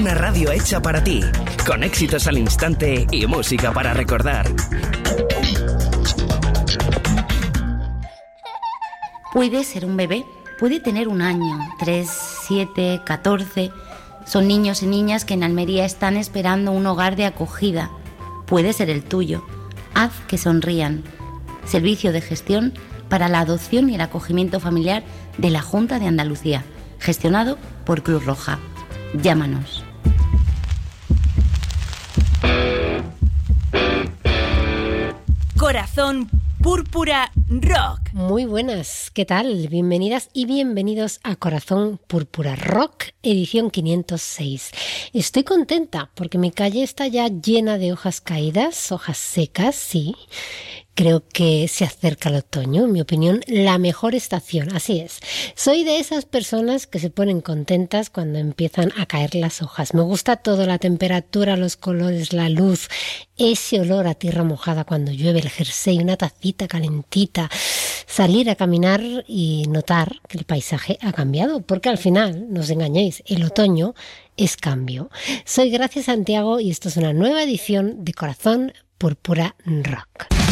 Una radio hecha para ti, con éxitos al instante y música para recordar. Puede ser un bebé, puede tener 1 año, 3, 7, 14. Son niños y niñas que en Almería están esperando un hogar de acogida. Puede ser el tuyo. Haz que sonrían. Servicio de gestión para la adopción y el acogimiento familiar de la Junta de Andalucía, gestionado por Cruz Roja. Llámanos. Corazón Púrpura Rock. Muy buenas, ¿qué tal? Bienvenidas y bienvenidos a Corazón Púrpura Rock, edición 506. Estoy contenta porque mi calle está ya llena de hojas caídas, hojas secas, sí. Creo que se acerca el otoño, en mi opinión, la mejor estación, así es. Soy de esas personas que se ponen contentas cuando empiezan a caer las hojas. Me gusta todo, la temperatura, los colores, la luz, ese olor a tierra mojada cuando llueve, el jersey, una tacita calentita, salir a caminar y notar que el paisaje ha cambiado, porque al final, no os engañéis, el otoño es cambio. Soy Gracia Santiago y esto es una nueva edición de Corazón Púrpura Rock.